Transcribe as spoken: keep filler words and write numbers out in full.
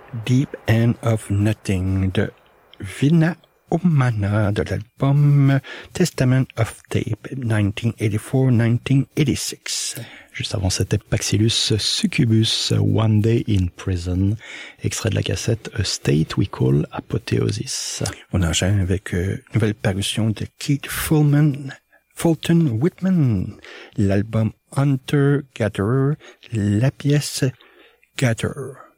Deep End of Nothing de Vina Omana de l'album Testament of Tape nineteen eighty-four nineteen eighty-six. Juste avant, c'était Paxillus Succubus, One Day in Prison, extrait de la cassette A State We Call Apotheosis. On enchaîne avec euh, une nouvelle parution de Keith Fulman, Fulton Whitman, l'album Hunter Gatherer, la pièce Gatherer.